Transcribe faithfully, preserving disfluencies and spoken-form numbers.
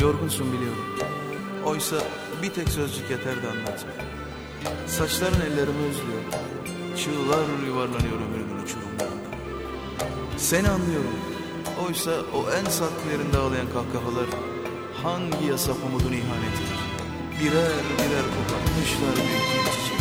Yorgunsun biliyorum. Oysa bir tek sözcük yeter de anlatma. Saçların ellerimi özlüyor. Çığlar yuvarlanıyor ömrümün uçurumlarında. Seni anlıyorum. Oysa o en saklı yerinde ağlayan kahkahalar hangi yasak umudun ihanetidir. Birer birer kopartmışlar bir çiçek.